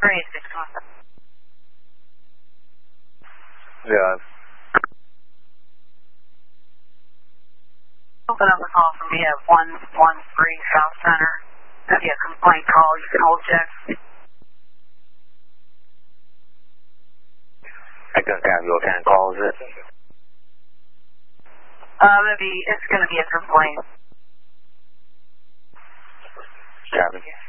Yeah. Open up a call from VF 113 South Center. If you have a complaint call, you can hold check. I can have your can call, is it? It's going to be a complaint. Copy.